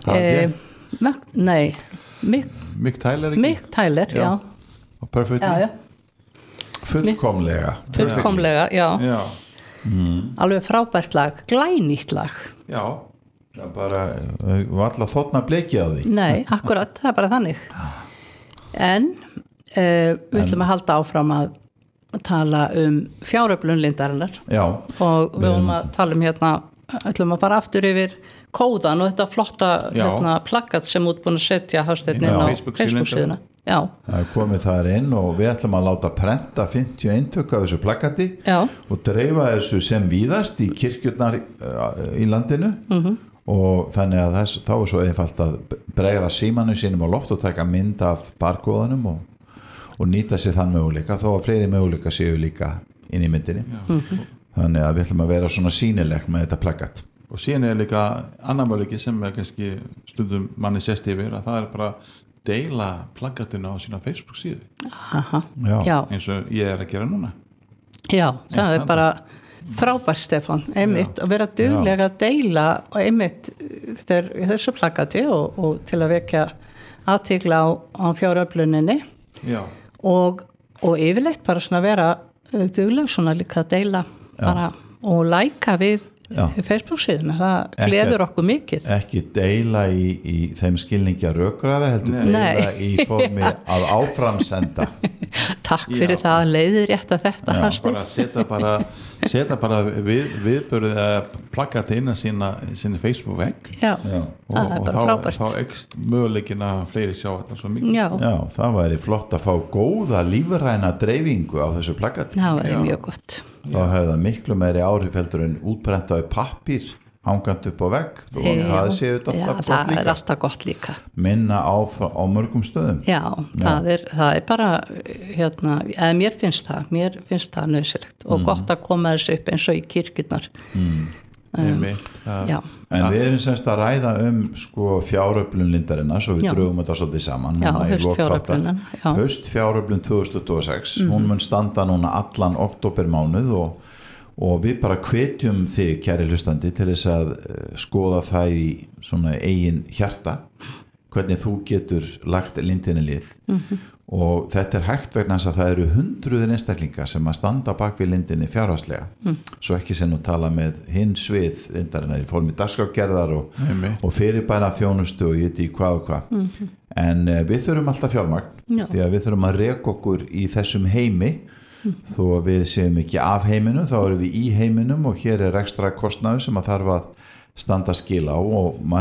Nei, Mick Tyler ekki? Mick Tyler, já. Perfectly? Já. Fullkomlega, já. Alveg frábært lag, glænýtt lag. Já. Það bara var alltaf þotna bleki á því. Nei, akkurat, það bara þannig. En við ætlum að halda áfram að tala fjáröflun lindarinnar. Já. Og við ætlum að tala hérna, ætlum að fara aftur yfir kóðan og þetta flotta plaggat sem útbúin að setja Hafsteinn inn á Facebook-síðuna. Já. Það komið þar inn og við ætlum að láta prenta 50 eintök af þessu plaggati og dreifa þessu sem víðast í kirkjurnar í landinu og þannig að þá svo einfalt að bregða símanum sínum á loft og taka mynd af barkóðanum og nýta sér þann möguleika þó að fleiri möguleika séu líka inn í myndinni. Þannig að við ætlum að vera svona sýnileg með þetta plaggat. Og síðan líka annar möguleiki sem kannski stundum manni sést yfir að það bara deila plaggatinu á sína Facebook síðu. Já. Eins og ég að gera núna. Já, það bara frábært Stefán, einmitt að vera duglega að deila og einmitt þessu plaggati og til að vekja athygli á fjáröfluninni og yfirleitt bara svona vera duglega svona líka að deila bara og læka við Facebook síðuna, það gleður okkur mikið. Ekki deila í þeim skilningi að rökræða, heldur deila í formi að áframsenda. Takk fyrir það, leiðir rétt að þetta bara setja bara viðbörðu að plaggata inn að sína Facebook-vegg og þá ekst möguleikin að fleiri sjá þetta svo mikið. Já, það væri flott að fá góða lífræna dreifingu á þessu plaggati. Það væri mjög gott. Þá hefði það miklu meiri áhrif heldur en útprentaði pappír hangand upp á vegg þó að það séu þetta alltaf gott líka. Já, það alltaf gott líka. Minna á mörgum stöðum. Já, það er bara eða mér finnst það nauðsynlegt og gott að koma þessu upp eins og í kirkjurnar. En við erum semst að ræða fjáröflun lindarinnar svo við drögum þetta svolítið saman. Já, haustfjáröflun 2026 hún mun standa núna allan októbermánuð og við bara hvetjum þig kæri hlustandi til þess að skoða það í svona eigin hjarta hvernig þú getur lagt lindinni lið og þetta hægt vegna þess að það eru hundruðir einstaklinga sem að standa bak við lindinni fjárhagslega svo ekki sem nú tala með hins svið lindarinnar í formi dagskrárgerðar og fyrirbæra þjónustu og ég veit í hvað og hvað en við þurfum alltaf fjármagn því að við þurfum að reka okkur í þessum heimi þó að við séum ekki af heiminum þá erum við í heiminum og hér er ekstra kostnaður sem að þarf að standa skil á og